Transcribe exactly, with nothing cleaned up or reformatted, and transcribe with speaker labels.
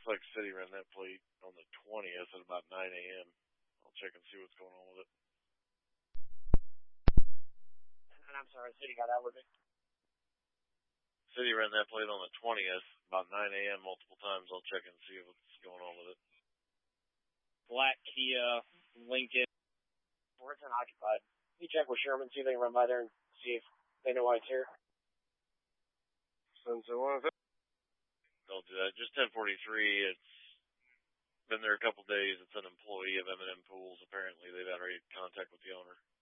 Speaker 1: like City ran that plate on the twentieth at about nine a.m. I'll check and see what's going on with it.
Speaker 2: And I'm sorry, City got out with it.
Speaker 1: City ran that plate on the twentieth about nine a.m. multiple times. I'll check and see what's going on with it.
Speaker 2: Black Kia, Lincoln. Where's unoccupied? You check with Sherman, see if they can run by there and see if they know why it's here.
Speaker 3: Since they want to.
Speaker 1: Don't do that. Just ten forty-three. It's been there a couple days. It's an employee of M and M Pools. Apparently, they've had already contact with the owner.